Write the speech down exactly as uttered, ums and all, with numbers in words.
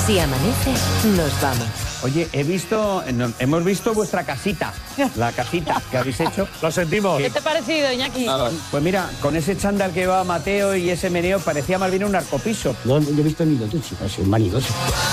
Si amanece, nos vamos. Oye, he visto, no, hemos visto vuestra casita, la casita que habéis hecho. Lo sentimos. ¿Qué te ha parecido, Iñaki? Ah, pues mira, con ese chándal que llevaba Mateo y ese meneo parecía más bien un narcopiso. No, yo he visto ni lo tuyo, es un vanidoso.